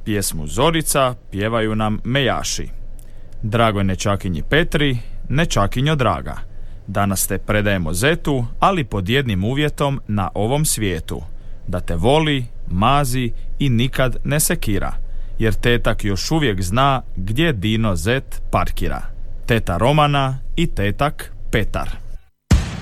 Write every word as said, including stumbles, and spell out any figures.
Pjesmu Zorica pjevaju nam Mejaši. Dragoj nečakinji Petri, nečakinjo draga, danas te predajemo zetu, ali pod jednim uvjetom na ovom svijetu, da te voli, mazi i nikad ne sekira, jer tetak još uvijek zna gdje Dino zet parkira. Teta Romana i tetak Petar.